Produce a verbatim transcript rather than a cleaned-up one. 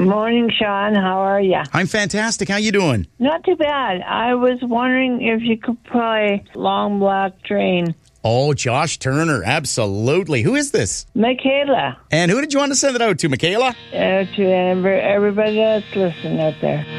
morning, Sean. How are you? I'm fantastic. How you doing? Not too bad. I was wondering if you could play Long Black Train. Oh, Josh Turner. Absolutely. Who is this? Michaela. And who did you want to send it out to, Michaela? Uh, to everybody that's listening out there.